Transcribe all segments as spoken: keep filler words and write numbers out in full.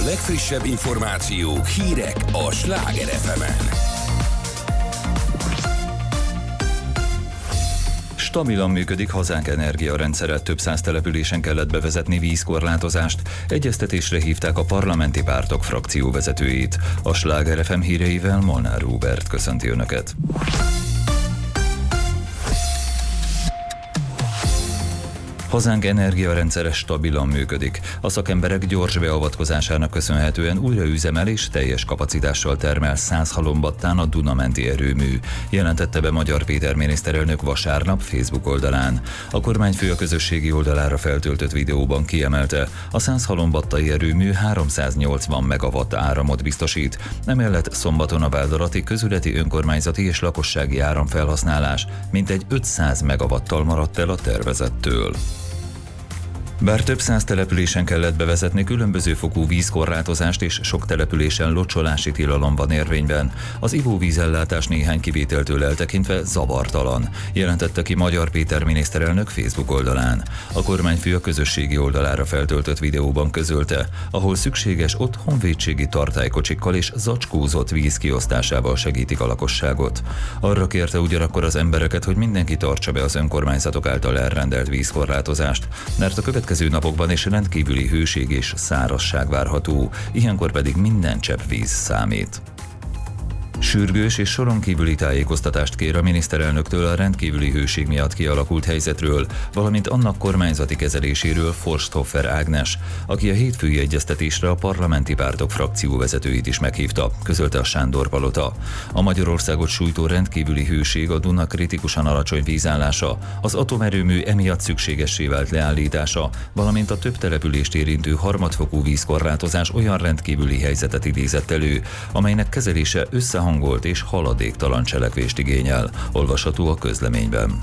legfrissebb információk, hírek a Sláger ef emen. Stabilan működik hazánk energiarendszere, több száz településen kellett bevezetni vízkorlátozást. Egyeztetésre hívták a parlamenti pártok frakcióvezetőit. A Sláger ef em híreivel Molnár Róbert köszönti Önöket. Hazánk energiarendszere stabilan működik. A szakemberek gyors beavatkozásának köszönhetően újra üzemel és teljes kapacitással termel száz halombattán a Duna-menti erőmű, jelentette be Magyar Péter miniszterelnök vasárnap Facebook oldalán. A kormányfő a közösségi oldalára feltöltött videóban kiemelte, a száz halombattai erőmű háromszáznyolcvan megawatt áramot biztosít, emellett szombaton a váldalati közületi önkormányzati és lakossági áramfelhasználás mintegy ötszáz megawattal maradt el a tervezettől. Bár több száz településen kellett bevezetni különböző fokú vízkorlátozást és sok településen locsolási tilalom van érvényben, az ivóvízellátás néhány kivételtől eltekintve zavartalan, jelentette ki Magyar Péter miniszterelnök Facebook oldalán. A kormányfő a közösségi oldalára feltöltött videóban közölte, ahol szükséges, ott honvédségi tartálykocsikkal és zacskózott víz kiosztásával segítik a lakosságot. Arra kérte ugyanakkor az embereket, hogy mindenki tartsa be az önkormányzatok által elrendelt vízkorlátozást, mert a követ következő napokban is rendkívüli hőség és szárazság várható, ilyenkor pedig minden csepp víz számít. Sürgős és soron kívüli tájékoztatást kér a miniszterelnöktől a rendkívüli hőség miatt kialakult helyzetről, valamint annak kormányzati kezeléséről Forsthoffer Ágnes, aki a hétfői egyeztetésre a parlamenti pártok frakcióvezetőit is meghívta, közölte a Sándor Palota. A Magyarországot sújtó rendkívüli hőség, a Duna kritikusan alacsony vízállása, az atomerőmű emiatt szükségessé vált leállítása, valamint a több települést érintő harmadfokú vízkorlátozás olyan rendkívüli helyzetet idézett elő, amelynek kezelése összehangolt és haladéktalan cselekvést igényel, olvasható a közleményben.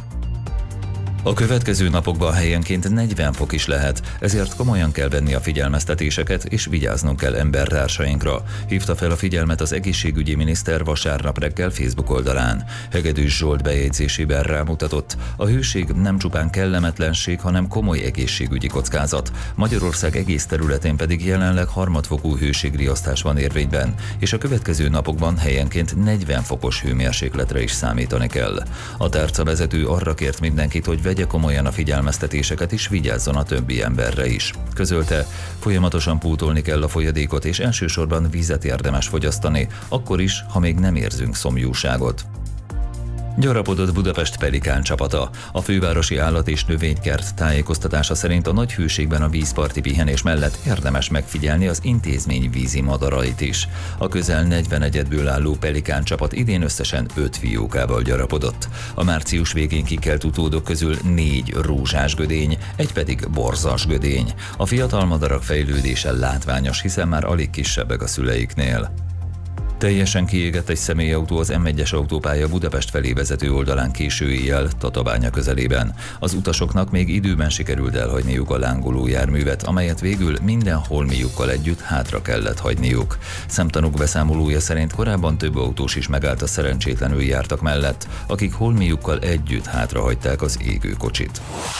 A következő napokban helyenként negyven fok is lehet, ezért komolyan kell venni a figyelmeztetéseket és vigyáznunk kell embertársainkra, hívta fel a figyelmet az egészségügyi miniszter vasárnap reggel Facebook oldalán. Hegedűs Zsolt bejegyzésében rámutatott, a hőség nem csupán kellemetlenség, hanem komoly egészségügyi kockázat. Magyarország egész területén pedig jelenleg harmadfokú hőségriasztás van érvényben, és a következő napokban helyenként negyven fokos hőmérsékletre is számítani kell. A tárcavezető arra kért mindenkit, hogy vegye komolyan a figyelmeztetéseket és vigyázzon a többi emberre is. Közölte, folyamatosan pótolni kell a folyadékot és elsősorban vizet érdemes fogyasztani, akkor is, ha még nem érzünk szomjúságot. Gyarapodott Budapest Pelikán csapata. A fővárosi állat- és növénykert tájékoztatása szerint a nagy hőségben a vízparti pihenés mellett érdemes megfigyelni az intézmény vízi madarait is. A közel negyvenegyedből álló Pelikán csapat idén összesen öt fiókával gyarapodott. A március végén kikelt utódok közül négy rózsás gödény, egy pedig borzas gödény. A fiatal madarak fejlődése látványos, hiszen már alig kisebbek a szüleiknél. Teljesen kiégett egy személyautó az M egyes autópálya Budapest felé vezető oldalán késő éjjel, Tatabánya közelében. Az utasoknak még időben sikerült elhagyniuk a lángoló járművet, amelyet végül minden holmiukkal együtt hátra kellett hagyniuk. Szemtanúk beszámolója szerint korábban több autós is megállt a szerencsétlenül jártak mellett, akik holmiukkal együtt hátrahagyták az égő kocsit.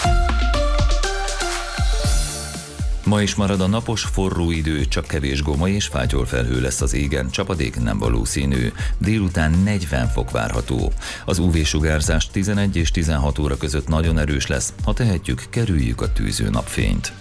Ma is marad a napos, forró idő, csak kevés gomoly és fátyolfelhő lesz az égen, csapadék nem valószínű. Délután negyven fok várható. Az ú vé-sugárzás tizenegy és tizenhat óra között nagyon erős lesz, ha tehetjük, kerüljük a tűző napfényt.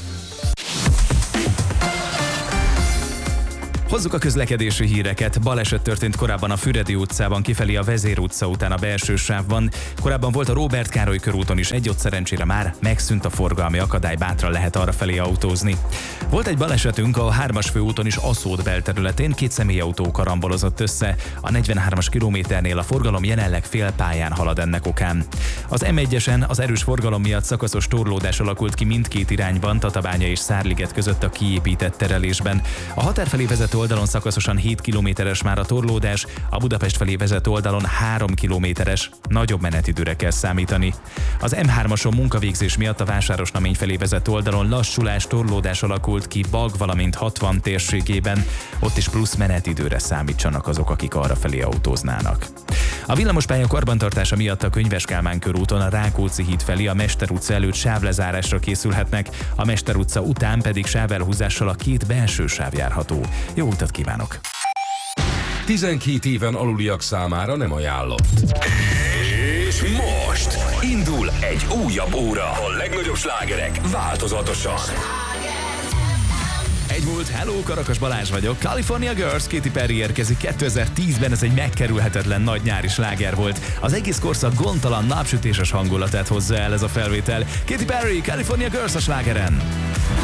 Hozzuk a közlekedési híreket. Baleset történt korábban a Füredi utcában kifelé a Vezér utca után a belső sávban. Korábban volt a Róbert Károly körúton is, egy ott szerencsére már megszűnt a forgalmi akadály, bátran lehet arrafelé autózni. Volt egy balesetünk a hármas főúton is Aszód belterületén, két személyautó karambolozott össze. A negyvenhármas kilométernél a forgalom jelenleg félpályán halad ennek okán. Az M egyesen az erős forgalom miatt szakaszos torlódás alakult ki mindkét irányban, Tatabánya és Szárliget között a kiépített terelésben. A határ felé vezető oldalon szakaszosan hét kilométeres már a torlódás, a Budapest felé vezető oldalon három kilométeres, nagyobb menetidőre kell számítani. Az M hármason munkavégzés miatt a Vásárosnamény felé vezető oldalon lassulás, torlódás alakult ki Bag, valamint hatvan térségében, ott is plusz menetidőre számítsanak azok, akik arra felé autóznának. A villamospálya karbantartása miatt a Könyves Kálmán körúton a Rákóczi híd felé a Mester utca előtt sávlezárásra készülhetnek, a Mester utca után pedig sávelhúzással a két belső sáv járható. Jó utat kívánok! tizenkét éven aluliak számára nem ajánlott. És most indul egy újabb óra. A legnagyobb slágerek változatosan. Egy múlt, hello, Karakas Balázs vagyok. California Girls, Katy Perry érkezik kétezer-tízben, ez egy megkerülhetetlen nagy nyári sláger volt. Az egész korszak gondtalan, napsütéses hangulatát hozza el ez a felvétel. Katy Perry, California Girls a slágeren.